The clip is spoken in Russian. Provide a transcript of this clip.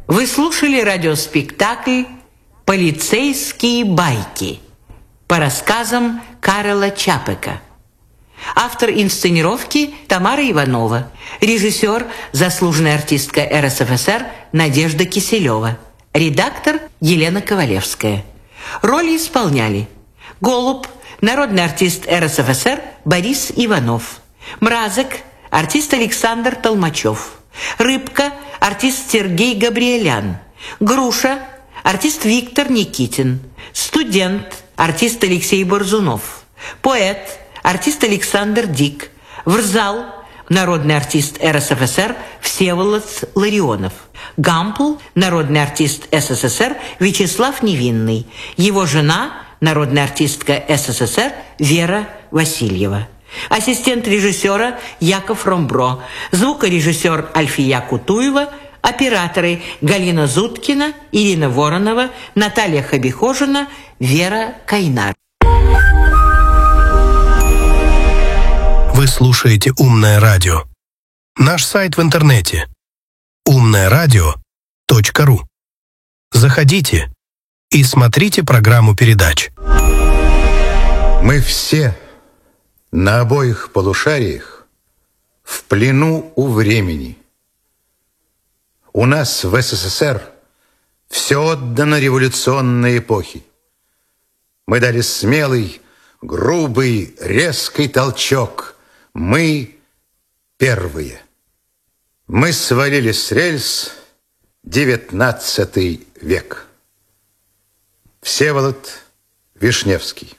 Вы слушали радиоспектакль «Полицейские байки» по рассказам Карла Чапека. Автор инсценировки Тамара Иванова. Режиссер, заслуженная артистка РСФСР Надежда Киселева. Редактор Елена Ковалевская. Роли исполняли: Голубь, народный артист РСФСР Борис Иванов; Мразок, артист Александр Толмачев; Рыбка, артист Сергей Габриэлян; Груша, артист Виктор Никитин; Студент, артист Алексей Борзунов; Поэт, артист Александр Дик; Врзал, народный артист РСФСР Всеволод Ларионов; Гампл, народный артист СССР Вячеслав Невинный; его жена, народная артистка СССР Вера Васильева; ассистент режиссера Яков Ромбро; звукорежиссер Альфия Кутуева; операторы Галина Зуткина, Ирина Воронова, Наталья Хабихожина, Вера Кайнар. Вы слушаете «Умное радио». Наш сайт в интернете умное-радио.ру. Заходите и смотрите программу передач. Мы все на обоих полушариях в плену у времени. У нас в СССР все отдано революционной эпохе. Мы дали смелый, грубый, резкий толчок. Мы первые. Мы свалили с рельс 19 век. Всеволод Вишневский.